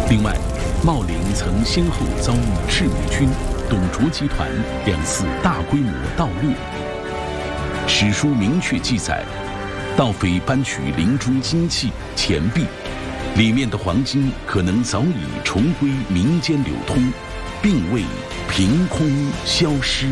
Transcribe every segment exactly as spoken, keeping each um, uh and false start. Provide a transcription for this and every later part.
另外，茂陵曾先后遭遇赤羽军、董卓集团两次大规模盗掠。史书明确记载，盗匪搬取陵中金器、钱币，里面的黄金可能早已重归民间流通，并未凭空消失。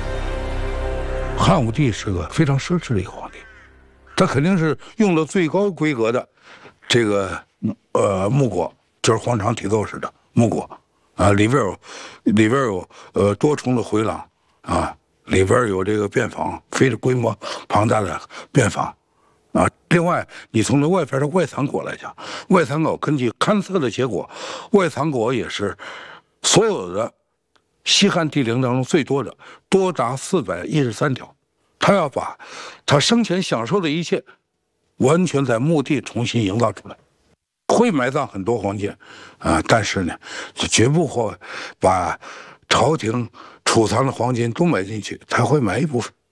汉武帝是个非常奢侈的一个皇帝，他肯定是用了最高规格的这个呃木椁，就是黄肠体奏式的木椁啊，里边有里边有呃多重的回廊啊，里边有这个便房，非常规模庞大的便房啊。另外，你从那外边的外藏椁来讲，外藏椁根据勘测的结果，外藏椁也是所有的西汉帝陵当中最多的，多达四百一十三条。他要把他生前享受的一切，完全在墓地重新营造出来。会埋葬很多黄金，啊、呃，但是呢，就绝不会把朝廷储藏的黄金都埋进去，他会埋一部分。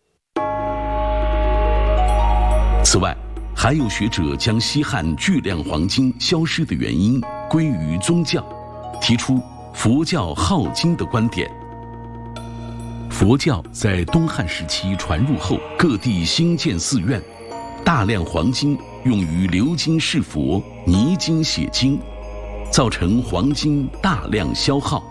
此外，还有学者将西汉巨量黄金消失的原因归于宗教，提出佛教好金的观点。佛教在东汉时期传入后，各地兴建寺院，大量黄金用于鎏金饰佛、泥金写经，造成黄金大量消耗。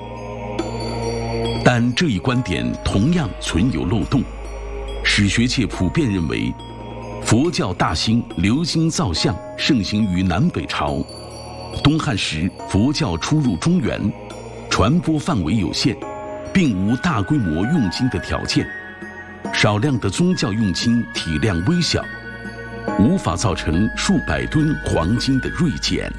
但这一观点同样存有漏洞。史学界普遍认为，佛教大兴，鎏金造像盛行于南北朝。东汉时佛教出入中原，传播范围有限，并无大规模用金的条件，少量的宗教用金体量微小，无法造成数百吨黄金的锐减。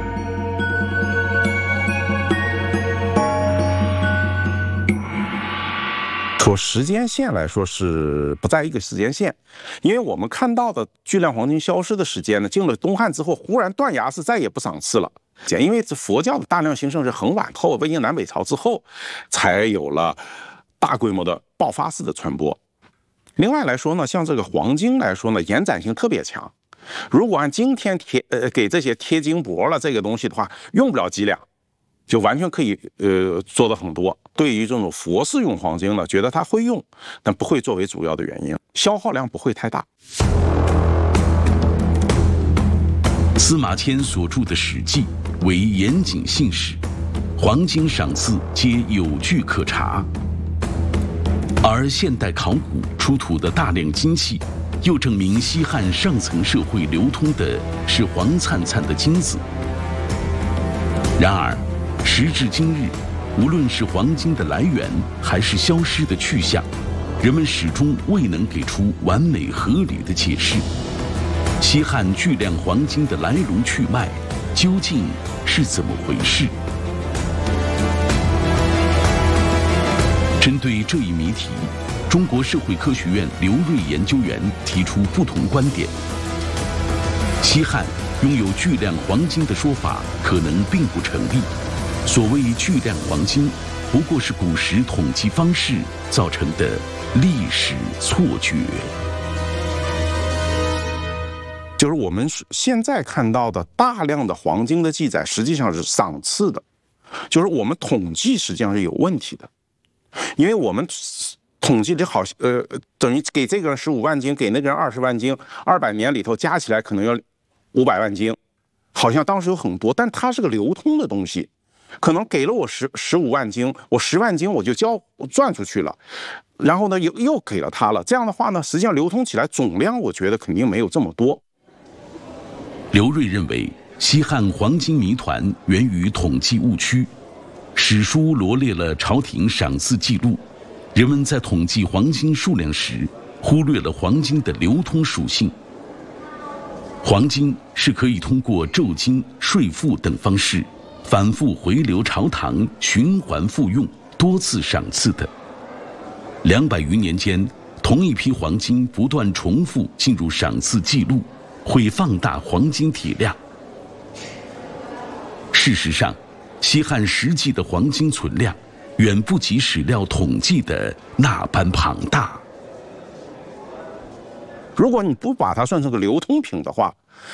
说时间线来说是不在一个时间线，因为我们看到的巨量黄金消失的时间呢，进了东汉之后忽然断崖式再也不赏赐了。因为这佛教的大量兴盛是很晚后，魏晋南北朝之后才有了大规模的爆发式的传播。另外来说呢，像这个黄金来说呢，延展性特别强。如果按今天贴呃给这些贴金箔了这个东西的话，用不了几两，就完全可以呃做的很多。对于这种佛寺用黄金呢，觉得它会用，但不会作为主要的原因，消耗量不会太大。 司马迁所著的《史记》为严谨信史，黄金赏赐皆有据可查。而现代考古出土的大量金器，又证明西汉上层社会流通的是黄灿灿的金子。然而，时至今日，无论是黄金的来源，还是消失的去向，人们始终未能给出完美合理的解释。西汉巨量黄金的来龙去脉究竟是怎么回事？针对这一谜题，中国社会科学院刘瑞研究员提出不同观点。西汉拥有巨量黄金的说法可能并不成立。所谓巨量黄金，不过是古时统计方式造成的历史错觉。 就是我们现在看到的大量的黄金的记载，实际上是赏赐的，就是我们统计实际上是有问题的，因为我们统计的好，呃，等于给这个人十五万斤，给那个人二十万斤，二百年里头加起来可能要五百万斤，好像当时有很多，但它是个流通的东西。可能给了我十十五万斤，我十万斤我就交我赚出去了，然后呢又又给了他了。这样的话呢，实际上流通起来总量，我觉得肯定没有这么多。 刘瑞认为，西汉黄金谜团源于统计误区。史书罗列了朝廷赏赐记录，人们在统计黄金数量时，忽略了黄金的流通属性。黄金是可以通过胄金、税赋等方式反复回流朝堂，循环复用，多次赏赐的。两百余年间，同一批黄金不断重复进入赏赐记录，会放大黄金体量。事实上，西汉实际的黄金存量远不及史料统计的那般庞大。 如果你不把它算成个流通品的话，